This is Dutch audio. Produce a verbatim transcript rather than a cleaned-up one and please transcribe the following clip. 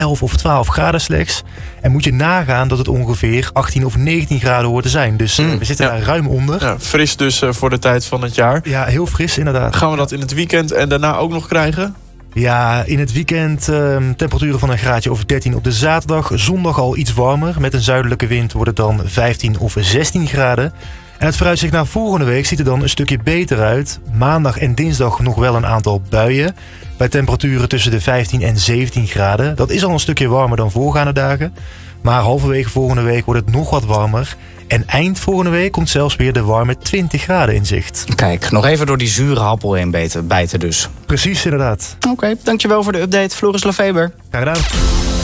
elf of twaalf graden slechts. En moet je nagaan dat het ongeveer achttien of negentien graden hoort te zijn. Dus uh, we zitten ja. daar ruim onder. Ja, fris dus uh, voor de tijd van het jaar. Ja, heel fris inderdaad. Gaan we dat in het weekend en daarna ook nog krijgen? Ja, in het weekend uh, temperaturen van een graadje of dertien op de zaterdag. Zondag al iets warmer. Met een zuidelijke wind wordt het dan vijftien of zestien graden. En het vooruitzicht naar volgende week ziet er dan een stukje beter uit. Maandag en dinsdag nog wel een aantal buien. Bij temperaturen tussen de vijftien en zeventien graden. Dat is al een stukje warmer dan voorgaande dagen. Maar halverwege volgende week wordt het nog wat warmer. En eind volgende week komt zelfs weer de warme twintig graden in zicht. Kijk, nog even door die zure appel heen bijten, bijten dus. Precies, inderdaad. Oké, okay, dankjewel voor de update, Floris Lefeber. Graag gedaan.